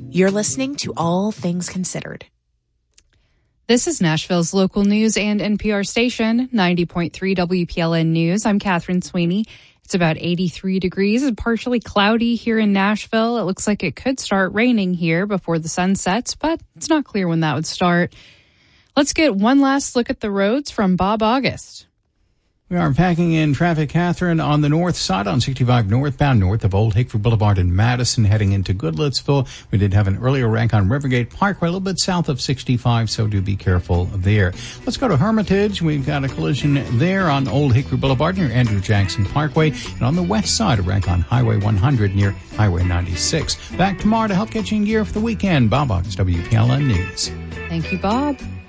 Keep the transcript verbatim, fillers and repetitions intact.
You're listening to All Things Considered. This is Nashville's local news and N P R station, ninety point three W P L N News. I'm Catherine Sweeney. It's about eighty-three degrees and partially cloudy here in Nashville. It looks like it could start raining here before the sun sets, but it's not clear when that would start. Let's get one last look at the roads from Bob August. We are packing in traffic, Catherine, on the north side on sixty-five northbound north of Old Hickory Boulevard in Madison, heading into Goodlettsville. We did have an earlier wreck on Rivergate Parkway, a little bit south of sixty-five, so do be careful there. Let's go to Hermitage. We've got a collision there on Old Hickory Boulevard near Andrew Jackson Parkway, and on the west side, a wreck on Highway one hundred near Highway ninety-six. Back tomorrow to help get you in gear for the weekend. Bob August, W P L N News. Thank you, Bob.